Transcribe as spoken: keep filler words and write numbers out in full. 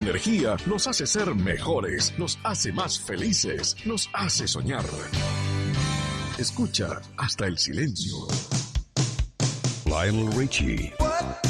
energía nos hace ser mejores, nos hace más felices, nos hace soñar. Escucha hasta el silencio. Lionel Richie. What?